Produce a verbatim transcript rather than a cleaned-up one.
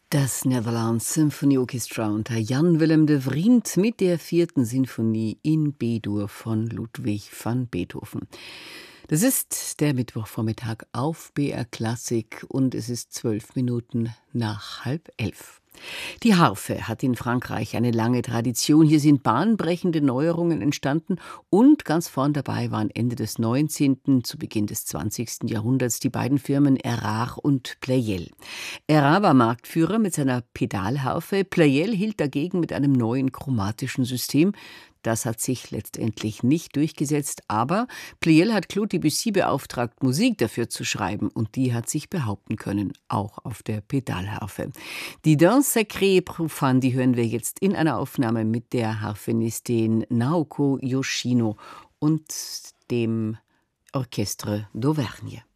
Das Netherlands Symphony Orchestra unter Jan Willem de Vriend mit der vierten Sinfonie in B-Dur von Ludwig van Beethoven. Das ist der Mittwochvormittag auf B R Klassik und es ist zwölf Minuten nach halb elf. Die Harfe hat in Frankreich eine lange Tradition. Hier sind bahnbrechende Neuerungen entstanden und ganz vorn dabei waren Ende des neunzehnten. zu Beginn des zwanzigsten. Jahrhunderts die beiden Firmen Erard und Pleyel. Erard war Marktführer mit seiner Pedalharfe. Pleyel hielt dagegen mit einem neuen chromatischen System. Das hat sich letztendlich nicht durchgesetzt, aber Pleyel hat Claude Debussy beauftragt, Musik dafür zu schreiben, und die hat sich behaupten können, auch auf der Pedalharfe. Die Danse sacrée et profane, die hören wir jetzt in einer Aufnahme mit der Harfenistin Naoko Yoshino und dem Orchestre d'Auvergne.